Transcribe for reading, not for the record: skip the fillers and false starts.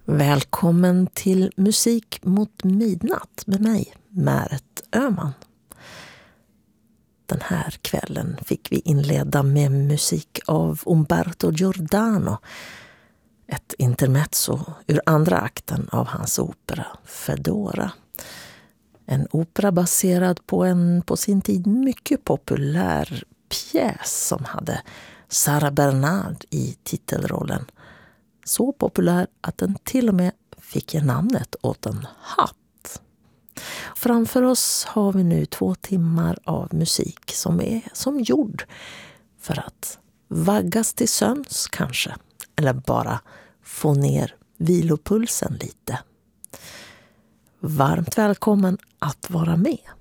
Välkommen till Musik mot midnatt med mig, Märet Öhman. Den här kvällen fick vi inleda med musik av Umberto Giordano. Ett intermezzo ur andra akten av hans opera Fedora. En opera baserad på en på sin tid mycket populär pjäs som hade Sarah Bernard i titelrollen. Så populär att den till och med fick ge namnet åt en hatt. Framför oss har vi nu 2 timmar av musik som är som gjord för att vaggas till sömns kanske. Eller bara få ner vilopulsen lite. Varmt välkommen att vara med.